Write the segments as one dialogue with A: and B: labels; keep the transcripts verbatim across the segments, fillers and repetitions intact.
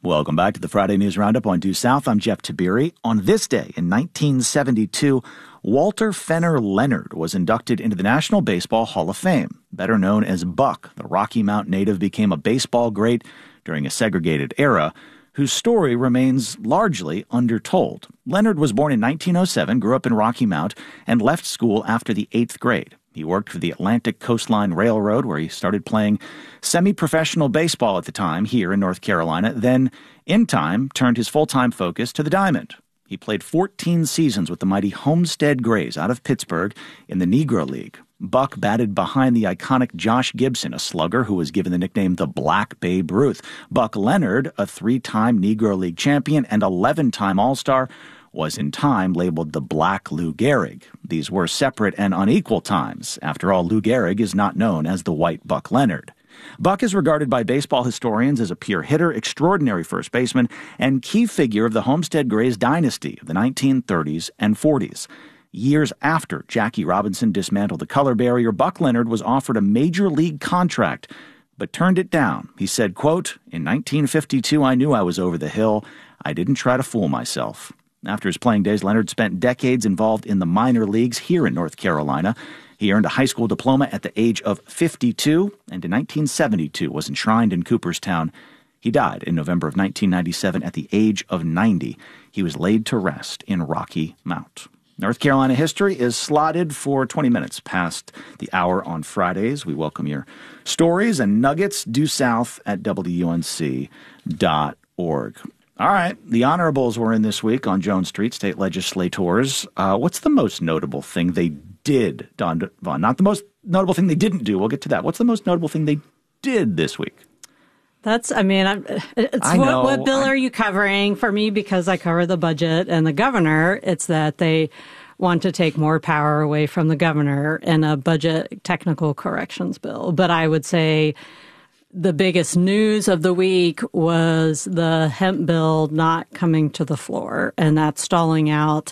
A: Welcome back to the Friday News Roundup on Due South. I'm Jeff Tiberi. On this day in nineteen seventy-two, Walter Fenner Leonard was inducted into the National Baseball Hall of Fame. Better known as Buck, the Rocky Mount native became a baseball great during a segregated era, whose story remains largely undertold. Leonard was born in nineteen oh seven, grew up in Rocky Mount, and left school after the eighth grade. He worked for the Atlantic Coastline Railroad, where he started playing semi-professional baseball at the time here in North Carolina, then, in time, turned his full-time focus to the diamond. He played fourteen seasons with the mighty Homestead Grays out of Pittsburgh in the Negro League. Buck batted behind the iconic Josh Gibson, a slugger who was given the nickname the Black Babe Ruth. Buck Leonard, a three-time Negro League champion and eleven-time All-Star, was in time labeled the Black Lou Gehrig. These were separate and unequal times. After all, Lou Gehrig is not known as the White Buck Leonard. Buck is regarded by baseball historians as a pure hitter, extraordinary first baseman, and key figure of the Homestead Grays dynasty of the nineteen thirties and forties. Years after Jackie Robinson dismantled the color barrier, Buck Leonard was offered a major league contract, but turned it down. He said, quote, "In nineteen fifty-two, I knew I was over the hill. I didn't try to fool myself." After his playing days, Leonard spent decades involved in the minor leagues here in North Carolina. He earned a high school diploma at the age of fifty-two, and in nineteen seventy-two was enshrined in Cooperstown. He died in November of nineteen ninety-seven at the age of ninety. He was laid to rest in Rocky Mount. North Carolina history is slotted for twenty minutes past the hour on Fridays. We welcome your stories and nuggets. Due south at W N C dot org. All right, the honorables were in this week on Jones Street, state legislators. Uh, what's the most notable thing they did, Don Vaughn? Not the most notable thing they didn't do. We'll get to that. What's the most notable thing they did this week?
B: That's, I mean, I'm, it's
A: I
B: what,
A: know,
B: what bill
A: I,
B: are you covering? For me, because I cover the budget and the governor, it's that they want to take more power away from the governor in a budget technical corrections bill. But I would say the biggest news of the week was the hemp bill not coming to the floor, and that's stalling out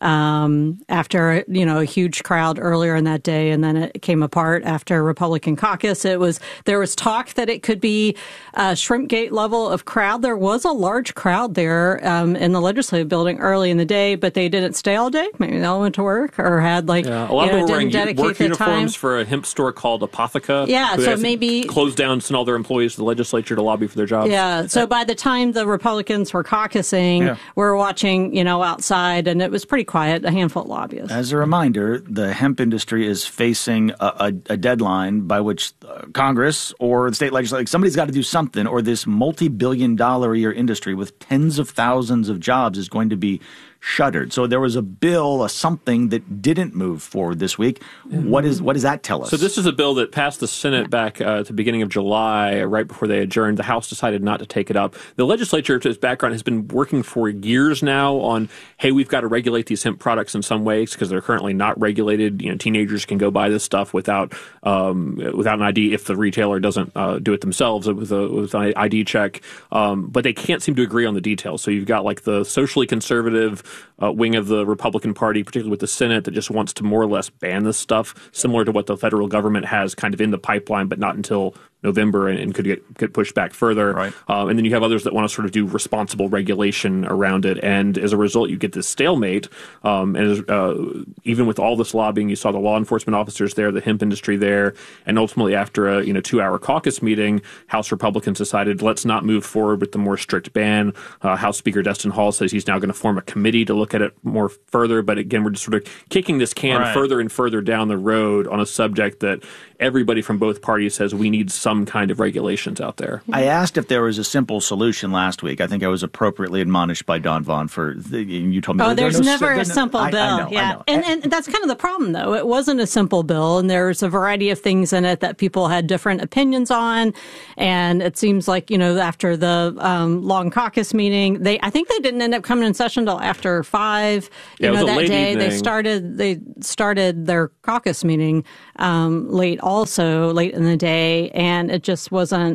B: um, after, you know, a huge crowd earlier in that day, and then it came apart after Republican caucus. It was, there was talk that it could be a shrimp gate level of crowd. There was a large crowd there um, in the legislative building early in the day, but they didn't stay all day. Maybe they all went to work or had like,
C: yeah, a lot
B: you know,
C: of them were
B: didn't
C: wearing
B: dedicate
C: work
B: the
C: uniforms
B: time.
C: for a hemp store called Apotheca.
B: Yeah,
C: who
B: so
C: has
B: maybe
C: closed down, sent all their employees to the legislature to lobby for their jobs.
B: Yeah, so by the time the Republicans were caucusing,
A: Yeah.
B: we were watching, you know, outside, and it was pretty quiet, a handful of lobbyists.
A: As a reminder, the hemp industry is facing a, a, a deadline by which uh, Congress or the state legislature, somebody's got to do something, or this multi-billion dollar a year industry with tens of thousands of jobs is going to be shuttered. So there was a bill, a something that didn't move forward this week. What is what does that tell us?
C: So this is a bill that passed the Senate back uh, at the beginning of July, right before they adjourned. The House decided not to take it up. The legislature, to its background, has been working for years now on, hey, we've got to regulate these hemp products in some ways because they're currently not regulated. You know, teenagers can go buy this stuff without um, without an I D if the retailer doesn't uh, do it themselves with a with an I D check. Um, but they can't seem to agree on the details. So you've got like the socially conservative Uh, wing of the Republican Party, particularly with the Senate, that just wants to more or less ban this stuff, similar to what the federal government has kind of in the pipeline, but not until November, and, and could get, get pushed back further.
A: Right.
C: Um, and then you have others that want to sort of do responsible regulation around it. And as a result, you get this stalemate. Um, and uh, even with all this lobbying, you saw the law enforcement officers there, the hemp industry there, and ultimately after a you know two-hour caucus meeting, House Republicans decided let's not move forward with the more strict ban. Uh, House Speaker Destin Hall says he's now going to form a committee to look at it more further. But again, we're just sort of kicking this can
A: right.
C: further and further down the road on a subject that everybody from both parties says we need some kind of regulations out there.
A: I asked if there was a simple solution last week. I think I was appropriately admonished by Don Vaughn for the, you told me.
B: Oh,
A: there,
B: there's
A: there no,
B: never
A: there
B: a
A: no,
B: simple
A: I,
B: bill.
A: I know,
B: yeah,
A: I know.
B: And, and that's kind of the problem, though. It wasn't a simple bill, and there's a variety of things in it that people had different opinions on. And it seems like, you know, after the um, long caucus meeting, they I think they didn't end up coming in session until after five. You
C: Yeah,
B: know,
C: it was a
B: that
C: late
B: day
C: evening.
B: they started they started their caucus meeting um, late, also late in the day, and it just wasn't.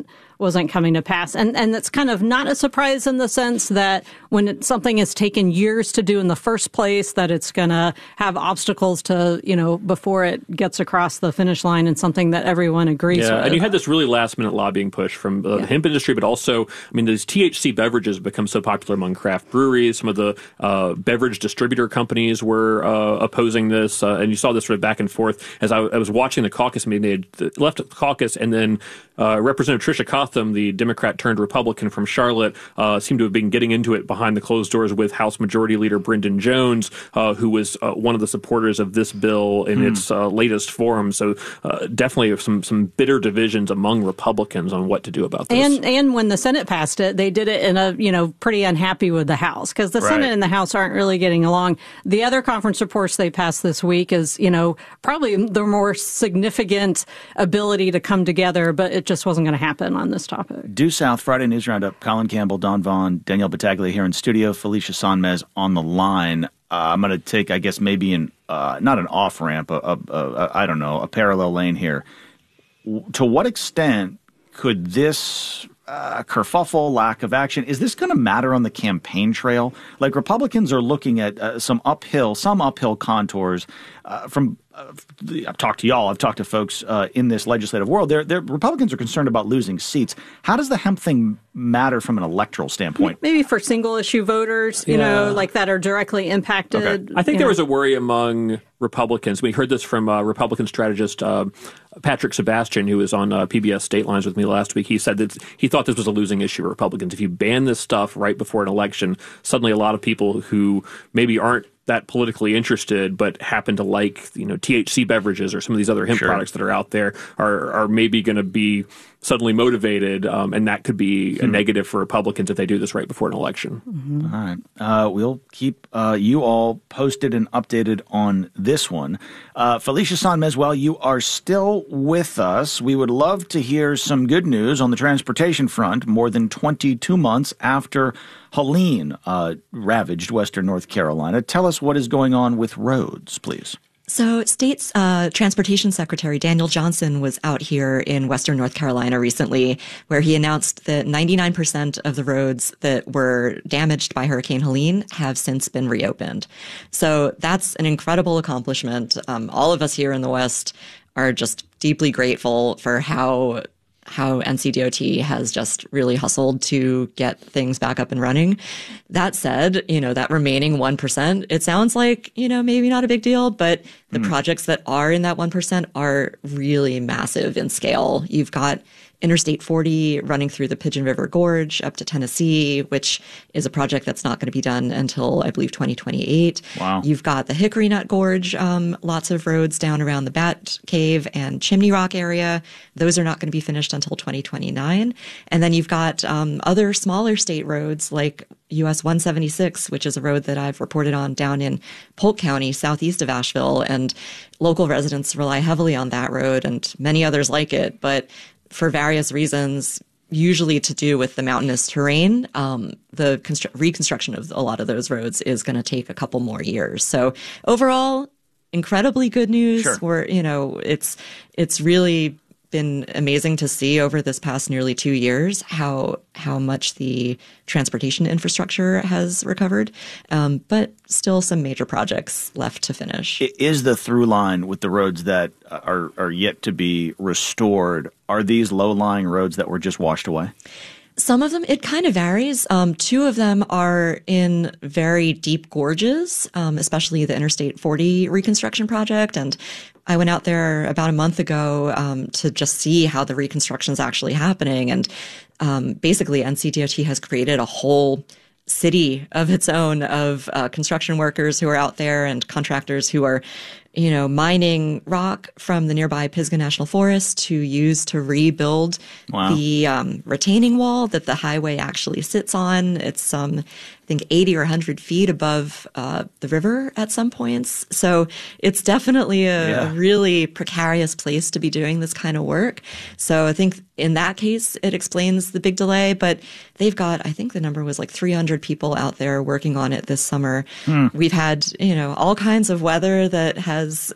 B: wasn't coming to pass. And and that's kind of not a surprise in the sense that when it, something has taken years to do in the first place, that it's going to have obstacles to, you know, before it gets across the finish line and something that everyone agrees
C: yeah,
B: with.
C: And you had this really last minute lobbying push from the yeah. hemp industry, but also, I mean, these T H C beverages have become so popular among craft breweries. Some of the uh, beverage distributor companies were uh, opposing this. Uh, and you saw this sort of back and forth. As I, I was watching the caucus meeting, they had left the caucus, and then uh, Representative Tricia Cotham, the Democrat turned Republican from Charlotte, uh, seemed to have been getting into it behind the closed doors with House Majority Leader Brendan Jones, uh, who was uh, one of the supporters of this bill in mm. its uh, latest form. So uh, definitely some some bitter divisions among Republicans on what to do about this.
B: And and when the Senate passed it, they did it in a, you know, pretty unhappy with the House, because the right. Senate and the House aren't really getting along. The other conference reports they passed this week is, you know, probably the more significant ability to come together, but it just wasn't going to happen on this topic.
A: Due South Friday News Roundup. Colin Campbell, Don Vaughn, Danielle Battaglia here in studio, Felicia Sonmez on the line. Uh, I'm going to take, I guess, maybe an uh, not an off ramp, a, a, a, I don't know, a parallel lane here. To what extent could this uh, kerfuffle, lack of action, is this going to matter on the campaign trail? Like, Republicans are looking at uh, some uphill, some uphill contours uh, from. Uh, I've talked to y'all. I've talked to folks uh, in this legislative world. They're, they're, Republicans are concerned about losing seats. How does the hemp thing matter from an electoral standpoint?
B: Maybe for single-issue voters, you yeah. know, like that are directly impacted.
C: Okay. I think there know. was a worry among Republicans. We heard this from uh, Republican strategist uh, Patrick Sebastian, who was on uh, P B S State Lines with me last week. He said that he thought this was a losing issue for Republicans. If you ban this stuff right before an election, suddenly a lot of people who maybe aren't that politically interested but happen to like, you know, T H C beverages or some of these other hemp sure. products that are out there are are maybe going to be suddenly motivated, um, and that could be a hmm. negative for Republicans if they do this right before an election.
A: Mm-hmm. All right. Uh, we'll keep uh, you all posted and updated on this one. Uh, Felicia Sonmez, while you are still with us, we would love to hear some good news on the transportation front more than twenty-two months after Helene uh, ravaged western North Carolina. Tell us what is going on with roads, please.
D: So State's uh, Transportation Secretary Daniel Johnson was out here in western North Carolina recently, where he announced that ninety-nine percent of the roads that were damaged by Hurricane Helene have since been reopened. So that's an incredible accomplishment. Um, all of us here in the West are just deeply grateful for how how N C D O T has just really hustled to get things back up and running. That said, you know, that remaining one percent, it sounds like, you know, maybe not a big deal, but the mm. projects that are in that one percent are really massive in scale. You've got Interstate forty running through the Pigeon River Gorge up to Tennessee, which is a project that's not going to be done until, I believe, twenty twenty-eight.
A: Wow.
D: You've got the Hickory Nut Gorge, um, lots of roads down around the Bat Cave and Chimney Rock area. Those are not going to be finished until twenty twenty-nine. And then you've got um, other smaller state roads like U S one seventy-six, which is a road that I've reported on down in Polk County, southeast of Asheville. And local residents rely heavily on that road and many others like it. But for various reasons, usually to do with the mountainous terrain, um, the constru- reconstruction of a lot of those roads is going to take a couple more years. So overall, incredibly good news.
A: Sure.
D: We're, you know, it's it's really been amazing to see over this past nearly two years how how much the transportation infrastructure has recovered, um, but still some major projects left to finish.
A: Is the through line with the roads that are, are yet to be restored, are these low-lying roads that were just washed away?
D: Some of them, it kind of varies. Um, two of them are in very deep gorges, um, especially the Interstate forty reconstruction project. And I went out there about a month ago um, to just see how the reconstruction is actually happening. And um, basically, N C D O T has created a whole city of its own of uh, construction workers who are out there and contractors who are, you know, mining rock from the nearby Pisgah National Forest to use to rebuild wow. the um, retaining wall that the highway actually sits on. It's, um, I think, eighty or one hundred feet above uh, the river at some points. So it's definitely a, yeah. a really precarious place to be doing this kind of work. So I think in that case, it explains the big delay. But they've got, I think the number was like three hundred people out there working on it this summer. Hmm. We've had, you know, all kinds of weather that has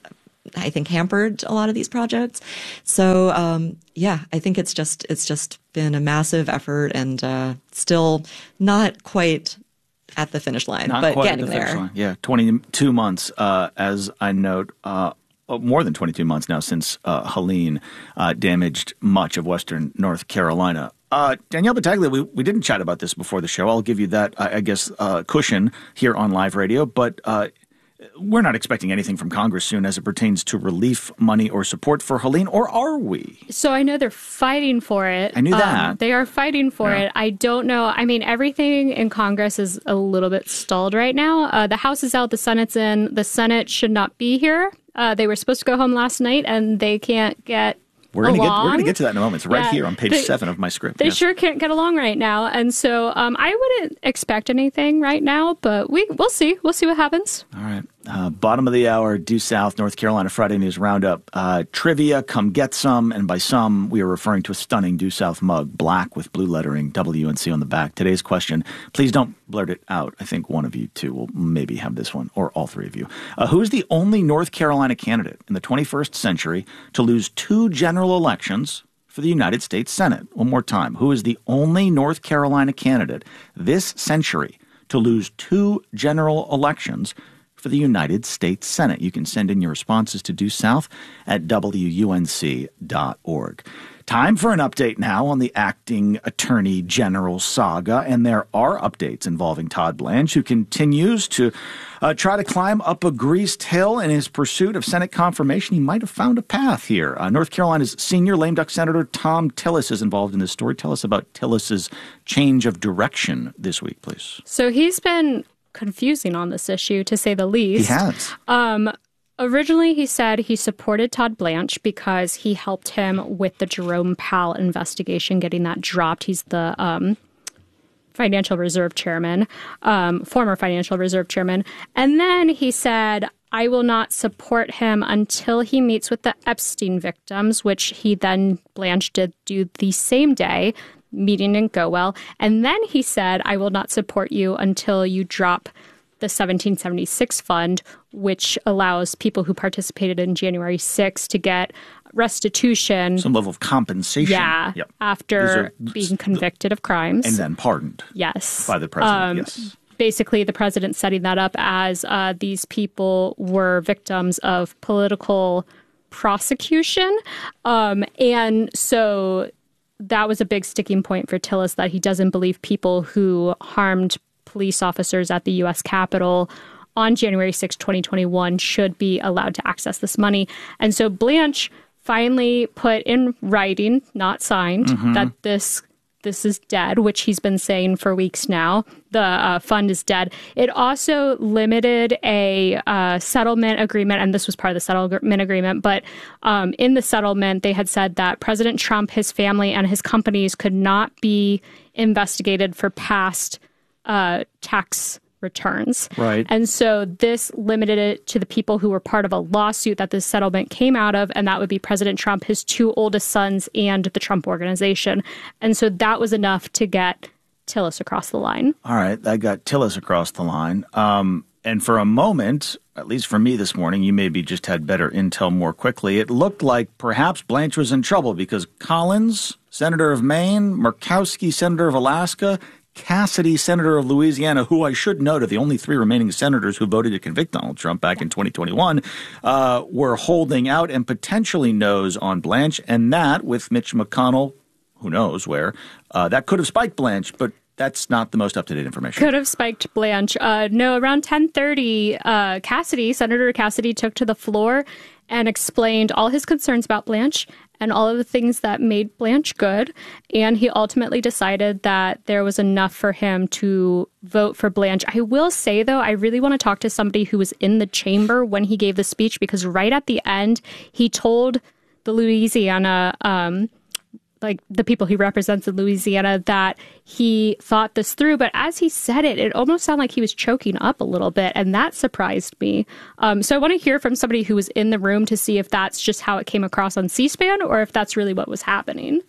D: I think, hampered a lot of these projects. So, um, yeah, I think it's just it's just been a massive effort and uh, still not quite at the finish line,
A: not
D: but
A: quite
D: getting
A: at the
D: there.
A: Finish line. Yeah, twenty-two months, uh, as I note. Uh, more than twenty-two months now since uh, Helene uh, damaged much of western North Carolina. Uh, Danielle Battaglia, we, we didn't chat about this before the show. I'll give you that, I, I guess, uh, cushion here on live radio. But uh, we're not expecting anything from Congress soon as it pertains to relief money or support for Helene, or are we?
E: So I know they're fighting for it.
A: I knew that.
E: Um, they are fighting for
A: Yeah.
E: it. I don't know. I mean, everything in Congress is a little bit stalled right now. Uh, the House is out, the Senate's in. The Senate should not be here. Uh, they were supposed to go home last night, and they can't get
A: We're going to get
E: along.
A: we're going to get to that in a moment. It's right
E: Yeah.
A: here on page
E: They-
A: seven of my script.
E: They
A: Yes.
E: sure can't get along right now. And so um, I wouldn't expect anything right now, but we, we'll see. We'll see what happens.
A: All right. Uh, bottom of the hour, Due South, North Carolina Friday News Roundup. Uh, trivia, come get some. And by some, we are referring to a stunning Due South mug, black with blue lettering, W N C on the back. Today's question, please don't blurt it out. I think one of you two will maybe have this one, or all three of you. Uh, who is the only North Carolina candidate in the twenty-first century to lose two general elections for the United States Senate? One more time. Who is the only North Carolina candidate this century to lose two general elections for the United States Senate? You can send in your responses to Due South at W U N C dot org. Time for an update now on the acting attorney general saga, and there are updates involving Todd Blanche, who continues to uh, try to climb up a greased hill in his pursuit of Senate confirmation. He might have found a path here. Uh, North Carolina's senior lame duck Senator Thom Tillis is involved in this story. Tell us about Tillis's change of direction this week, please.
E: So he's been confusing on this issue, to say the least.
A: He has.
E: Um, originally, he said he supported Todd Blanche because he helped him with the Jerome Powell investigation, getting that dropped. He's the um, financial reserve chairman, um, former financial reserve chairman. And then he said, I will not support him until he meets with the Epstein victims, which he then, Blanche did do the same day. Meeting didn't go well. And then he said, I will not support you until you drop the seventeen seventy-six fund, which allows people who participated in January sixth to get restitution.
A: Some level of compensation.
E: Yeah,
A: Yep.
E: after
A: These are-
E: being convicted of crimes.
A: And then pardoned.
E: Yes.
A: By the president,
E: Um,
A: yes.
E: Basically, the president setting that up as uh, these people were victims of political prosecution. Um, and so that was a big sticking point for Tillis, that he doesn't believe people who harmed police officers at the U S Capitol on January sixth, twenty twenty-one should be allowed to access this money. And so Blanche finally put in writing, not signed,
A: Mm-hmm.
E: that this this is dead, which he's been saying for weeks now. The uh, fund is dead. It also limited a uh, settlement agreement, and this was part of the settlement agreement, but um, in the settlement, they had said that President Trump, his family, and his companies could not be investigated for past uh, tax returns.
A: Right.
E: And so this limited it to the people who were part of a lawsuit that this settlement came out of, and that would be President Trump, his two oldest sons, and the Trump Organization. And so that was enough to get Tillis across the line.
A: All right, I got Tillis across the line. Um, and for a moment, at least for me this morning, you maybe just had better intel more quickly. It looked like perhaps Blanche was in trouble because Collins, Senator of Maine, Murkowski, Senator of Alaska, Cassidy, Senator of Louisiana, who I should note are the only three remaining senators who voted to convict Donald Trump back in twenty twenty-one, uh, were holding out and potentially nose on Blanche. And that, with Mitch McConnell, who knows where, uh, that could have spiked Blanche, but that's not the most up-to-date information.
E: Could have spiked Blanche. Uh, no, around ten thirty, uh, Cassidy, Senator Cassidy, took to the floor and explained all his concerns about Blanche and all of the things that made Blanche good. And he ultimately decided that there was enough for him to vote for Blanche. I will say, though, I really want to talk to somebody who was in the chamber when he gave the speech, because right at the end, he told the Louisiana um like the people he represents in Louisiana, that he thought this through. But as he said it, it almost sounded like he was choking up a little bit. And that surprised me. Um, so I want to hear from somebody who was in the room to see if that's just how it came across on C-SPAN or if that's really what was happening.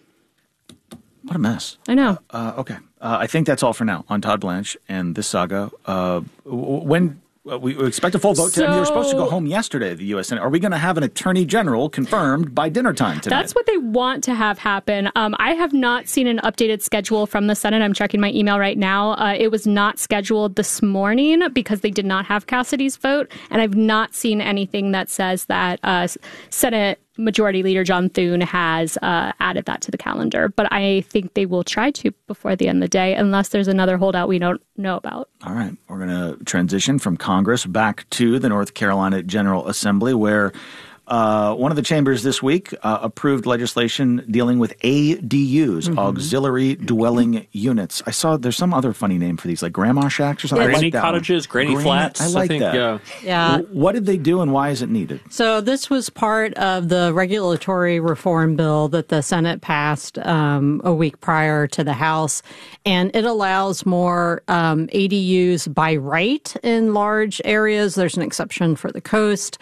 A: What a mess.
E: I know.
A: Uh, okay. Uh, I think that's all for now on Todd Blanche and this saga. Uh, w- when Well, we expect a full vote today.
E: So,
A: you were supposed to go home yesterday, the U S Senate. Are we going to have an attorney general confirmed by dinner time tonight?
E: That's what they want to have happen. Um, I have not seen an updated schedule from the Senate. I'm checking my email right now. Uh, it was not scheduled this morning because they did not have Cassidy's vote. And I've not seen anything that says that uh, Senate Majority Leader John Thune has uh, added that to the calendar. But I think they will try to before the end of the day, unless there's another holdout we don't know about.
A: All right. We're going to transition from Congress back to the North Carolina General Assembly, where Uh, one of the chambers this week uh, approved legislation dealing with A D Us, mm-hmm. auxiliary dwelling units. I saw there's some other funny name for these, like grandma shacks or something.
C: Granny
A: like that
C: cottages,
A: one.
C: granny
A: Gran-
C: flats.
A: I like
C: I think,
A: that.
C: Yeah.
B: Yeah.
A: What did they do and why is it needed?
B: So this was part of the regulatory reform bill that the Senate passed um, a week prior to the House, and it allows more um, A D Us by right in large areas. There's an exception for the coast.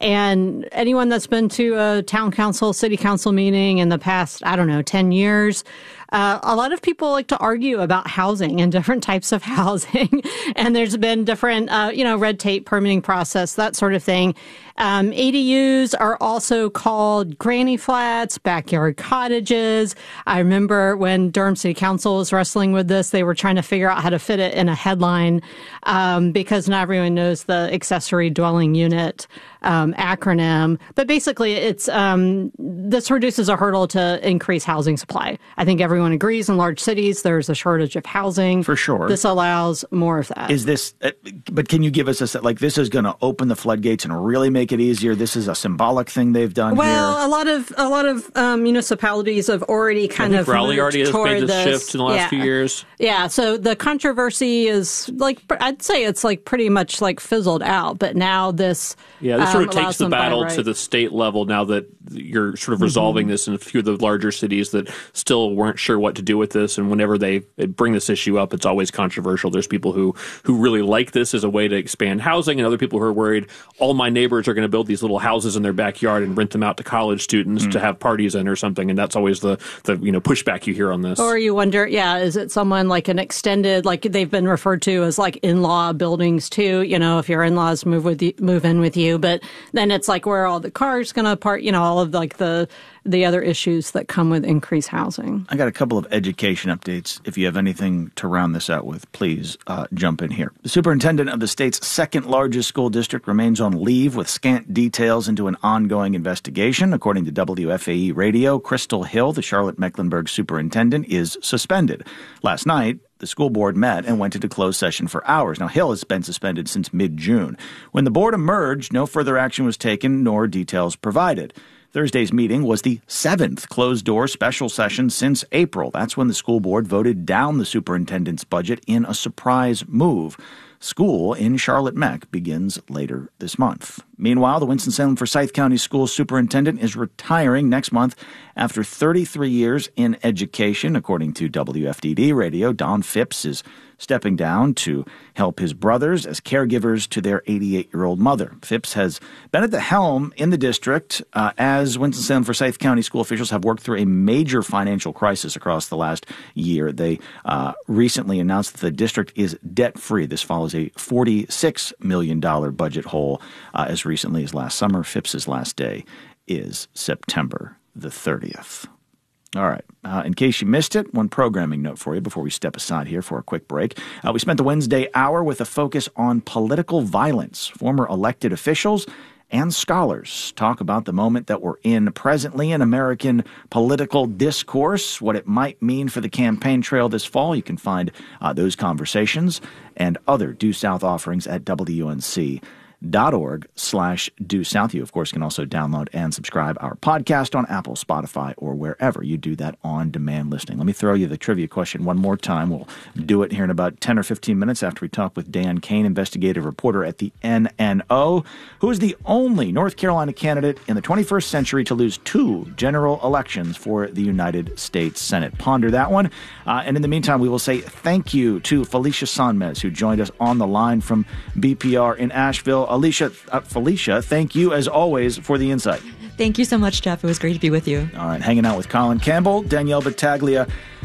B: And anyone that's been to a town council, city council meeting in the past, I don't know, ten years, uh, a lot of people like to argue about housing and different types of housing. And there's been different, uh, you know, red tape, permitting process, that sort of thing. Um, A D Us are also called granny flats, backyard cottages. I remember when Durham City Council was wrestling with this, they were trying to figure out how to fit it in a headline um, because not everyone knows the accessory dwelling unit um, acronym. But basically, it's um, this reduces a hurdle to increase housing supply. I think everyone agrees in large cities there's a shortage of housing.
A: For sure.
B: This allows more of that.
A: Is this, uh, but can you give us a, like, this is going to open the floodgates and really make it easier? This is a symbolic thing they've done
B: well,
A: here.
B: Well, a lot of a lot of um, municipalities have already kind
C: I
B: of
C: think Raleigh
B: moved
C: already has
B: toward
C: made this,
B: this
C: shift in the last
B: yeah.
C: few years.
B: Yeah, so the controversy is like I'd say it's like pretty much like fizzled out. But now this
C: yeah, this sort of
B: um,
C: takes the battle right. to the state level. Now that you're sort of resolving mm-hmm. this in a few of the larger cities that still weren't sure what to do with this, and whenever they bring this issue up, it's always controversial. There's people who who really like this as a way to expand housing, and other people who are worried all my neighbors are going to build these little houses in their backyard and rent them out to college students mm. to have parties in or something. And that's always the, the you know pushback you hear on this.
B: Or you wonder, yeah, is it someone like an extended, like they've been referred to as like in-law buildings too, you know, if your in-laws move with you, move in with you, but then it's like where are all the cars going to park, you know, all of like the the other issues that come with increased housing.
A: I got a couple of education updates. If you have anything to round this out with, please uh, jump in here. The superintendent of the state's second largest school district remains on leave with scant details into an ongoing investigation. According to W F A E Radio, Crystal Hill, the Charlotte-Mecklenburg superintendent, is suspended. Last night, the school board met and went into closed session for hours. Now, Hill has been suspended since mid-June. When the board emerged, no further action was taken nor details provided. Thursday's meeting was the seventh closed-door special session since April. That's when the school board voted down the superintendent's budget in a surprise move. School in Charlotte-Meck begins later this month. Meanwhile, the Winston-Salem Forsyth County School Superintendent is retiring next month after thirty-three years in education. According to W F D D Radio, Don Phipps is stepping down to help his brothers as caregivers to their eighty-eight-year-old mother. Phipps has been at the helm in the district uh, as Winston-Salem Forsyth County school officials have worked through a major financial crisis across the last year. They uh, recently announced that the district is debt-free. This follows a forty-six million dollars budget hole uh, as recently as last summer. Phipps's last day is September the thirtieth. All right. Uh, in case you missed it, one programming note for you before we step aside here for a quick break. Uh, we spent the Wednesday hour with a focus on political violence. Former elected officials and scholars talk about the moment that we're in presently in American political discourse, what it might mean for the campaign trail this fall. You can find uh, those conversations and other Due South offerings at W N C. Dot org slash due south. You, of course, can also download and subscribe our podcast on Apple, Spotify, or wherever you do that on-demand listening. Let me throw you the trivia question one more time. We'll do it here in about ten or fifteen minutes after we talk with Dan Kane, investigative reporter at the N N O, who is the only North Carolina candidate in the twenty-first century to lose two general elections for the United States Senate. Ponder that one. Uh, and in the meantime, we will say thank you to Felicia Sonmez, who joined us on the line from B P R in Asheville. Alicia, uh, Felicia, thank you as always for the insight.
D: Thank you so much, Jeff. It was great to be with you.
A: All right, hanging out with Colin Campbell, Danielle Battaglia,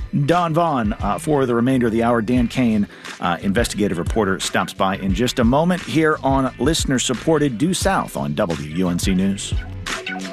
A: Don Vaughn uh, for the remainder of the hour. Dan Kane, uh, investigative reporter, stops by in just a moment here on listener-supported Due South on W U N C News.